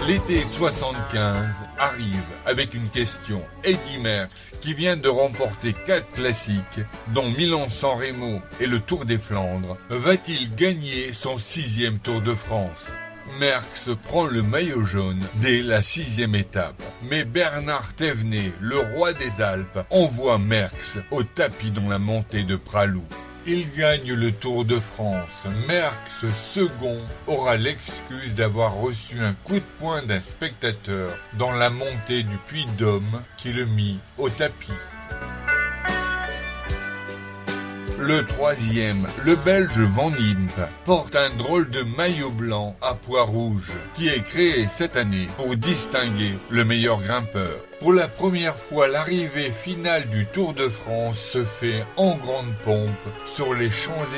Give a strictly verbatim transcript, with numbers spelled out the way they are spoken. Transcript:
L'été soixante-quinze arrive avec une question. Eddy Merckx, qui vient de remporter quatre classiques, dont Milan-San Remo et le Tour des Flandres, va-t-il gagner son sixième Tour de France ? Merckx prend le maillot jaune dès la sixième étape. Mais Bernard Thévenet, le roi des Alpes, envoie Merckx au tapis dans la montée de Pralou. Il gagne le Tour de France. Merckx, second, aura l'excuse d'avoir reçu un coup de poing d'un spectateur dans la montée du Puy-de-Dôme qui le mit au tapis. Le troisième, le Belge Van Impe, porte un drôle de maillot blanc à pois rouge qui est créé cette année pour distinguer le meilleur grimpeur. Pour la première fois, l'arrivée finale du Tour de France se fait en grande pompe sur les Champs-Élysées.